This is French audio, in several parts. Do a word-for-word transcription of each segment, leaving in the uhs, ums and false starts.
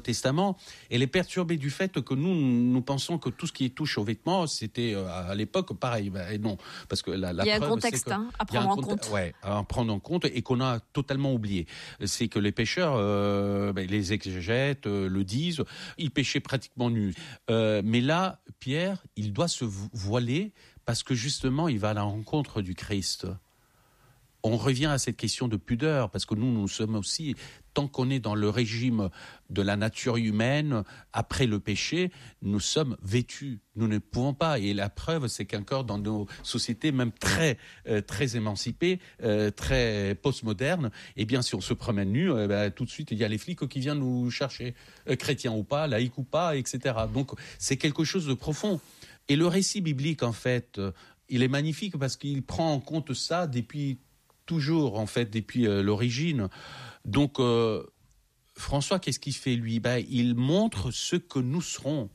Testament, elle est perturbée du fait que nous, nous pensons que tout ce qui touche aux vêtements, c'était à l'époque pareil. Et non, parce que la, la il y a preuve, un contexte c'est que, hein, à prendre en cont- compte. Ouais, à prendre en compte et qu'on a totalement oublié. C'est que les pêcheurs, euh, ben, les exégètes euh, le disent, ils pêchaient pratiquement nus. Euh, mais là, Pierre, il doit se voiler parce que justement, il va à la rencontre du Christ. On revient à cette question de pudeur, parce que nous, nous sommes aussi, tant qu'on est dans le régime de la nature humaine, après le péché, nous sommes vêtus. Nous ne pouvons pas. Et la preuve, c'est qu'encore dans nos sociétés, même très euh, très émancipées, euh, très postmodernes, eh bien, si on se promène nu, euh, ben, tout de suite, il y a les flics qui viennent nous chercher, euh, chrétiens ou pas, laïcs ou pas, et cetera. Donc, c'est quelque chose de profond. Et le récit biblique, en fait, euh, il est magnifique parce qu'il prend en compte ça depuis toujours, en fait, depuis euh, l'origine. Donc, euh, François, qu'est-ce qu'il fait, lui ? Ben, il montre ce que nous serons.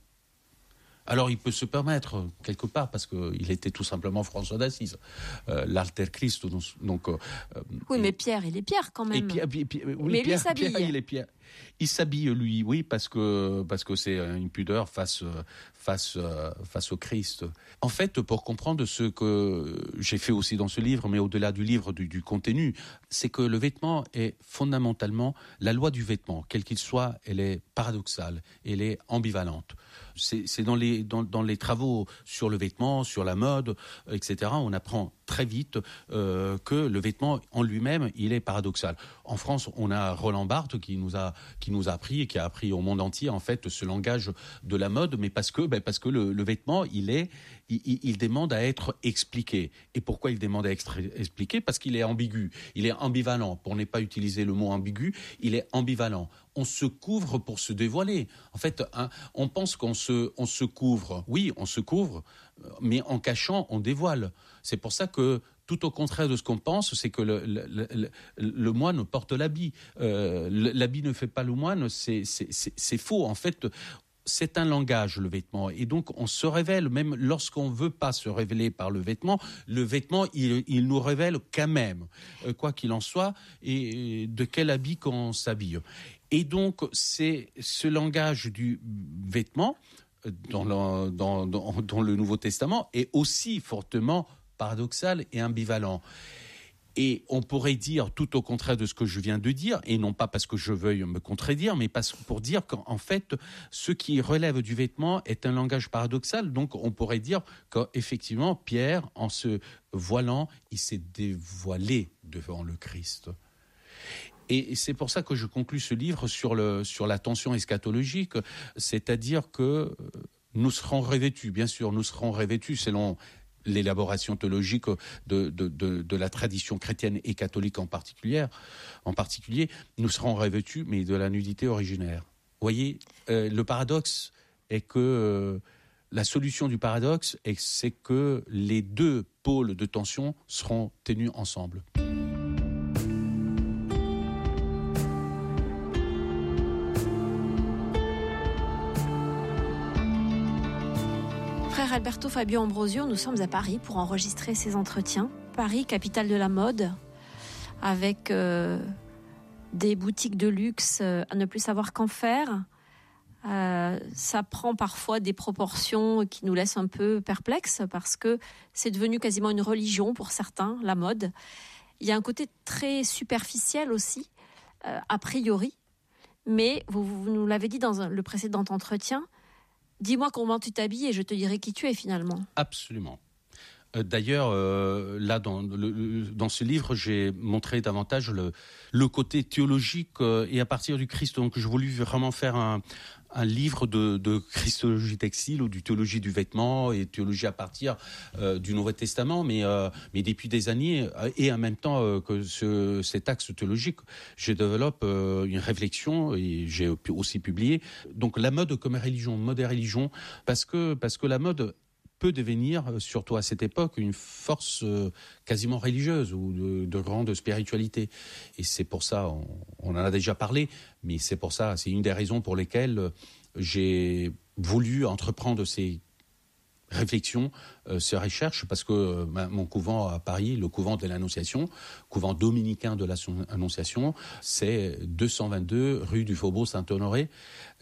Alors, il peut se permettre, quelque part, parce qu'il était tout simplement François d'Assise, euh, l'alter Christ. Donc, euh, oui, et, mais Pierre, il est Pierre, quand même. Et Pierre, Pierre, Pierre, oui, mais Pierre, lui s'habille. Pierre, il est Pierre. Il s'habille, lui, oui, parce que parce que c'est une pudeur face face face au Christ. En fait, pour comprendre ce que j'ai fait aussi dans ce livre, mais au-delà du livre, du, du contenu, c'est que le vêtement est fondamentalement la loi du vêtement, quel qu'il soit, elle est paradoxale, elle est ambivalente. C'est, c'est dans les dans, dans les travaux sur le vêtement, sur la mode, et cetera. On apprend très vite euh, que le vêtement en lui-même, il est paradoxal. En France, on a Roland Barthes qui nous a qui nous a appris et qui a appris au monde entier en fait ce langage de la mode, mais parce que ben parce que le, le vêtement, il est il, il demande à être expliqué. Et pourquoi il demande à être expliqué ? Parce qu'il est ambigu, il est ambivalent. Pour ne pas utiliser le mot ambigu, il est ambivalent. On se couvre pour se dévoiler. En fait, hein, on pense qu'on se on se couvre. Oui, on se couvre, mais en cachant, on dévoile. C'est pour ça que, tout au contraire de ce qu'on pense, c'est que le, le, le, le moine porte l'habit. Euh, l'habit ne fait pas le moine, c'est, c'est, c'est, c'est faux. En fait, c'est un langage, le vêtement. Et donc, on se révèle, même lorsqu'on ne veut pas se révéler par le vêtement, le vêtement, il, il nous révèle quand même, euh, quoi qu'il en soit, et de quel habit qu'on s'habille. Et donc, c'est ce langage du vêtement, dans le, dans, dans, dans le Nouveau Testament, est aussi fortement paradoxal et ambivalent. Et on pourrait dire tout au contraire de ce que je viens de dire, et non pas parce que je veuille me contredire, mais parce, pour dire qu'en fait, ce qui relève du vêtement est un langage paradoxal. Donc on pourrait dire qu'effectivement, Pierre, en se voilant, il s'est dévoilé devant le Christ. Et c'est pour ça que je conclus ce livre sur, le, sur la tension eschatologique, c'est-à-dire que nous serons revêtus, bien sûr, nous serons revêtus selon l'élaboration théologique de, de, de, de la tradition chrétienne et catholique en particulier, en particulier, nous serons revêtus, mais de la nudité originaire. Vous voyez, euh, le paradoxe est que, euh, la solution du paradoxe, est, c'est que les deux pôles de tension seront tenus ensemble. Frère Alberto Fabio Ambrosio, nous sommes à Paris pour enregistrer ces entretiens. Paris, capitale de la mode, avec euh, des boutiques de luxe euh, à ne plus savoir qu'en faire. Euh, ça prend parfois des proportions qui nous laissent un peu perplexes parce que c'est devenu quasiment une religion pour certains, la mode. Il y a un côté très superficiel aussi, euh, a priori. Mais vous, vous nous l'avez dit dans un, le précédent entretien, dis-moi comment tu t'habilles et je te dirai qui tu es finalement. Absolument. Euh, d'ailleurs, euh, là, dans, le, dans ce livre, j'ai montré davantage le, le côté théologique euh, et à partir du Christ. Donc, j'ai voulu vraiment faire un, un livre de, de christologie textile ou du théologie du vêtement et théologie à partir euh, du Nouveau Testament, mais, euh, mais depuis des années et en même temps euh, que ce, cet axe théologique, je développe euh, une réflexion et j'ai aussi publié. Donc, la mode comme religion, mode et religion, parce que parce que la mode peut devenir, surtout à cette époque, une force quasiment religieuse ou de, de grande spiritualité. Et c'est pour ça, on, on en a déjà parlé, mais c'est pour ça, c'est une des raisons pour lesquelles j'ai voulu entreprendre ces réflexions, euh, ces recherches, parce que euh, mon couvent à Paris, le couvent de l'Annonciation, couvent dominicain de l'Annonciation, c'est deux cent vingt-deux rue du Faubourg Saint-Honoré,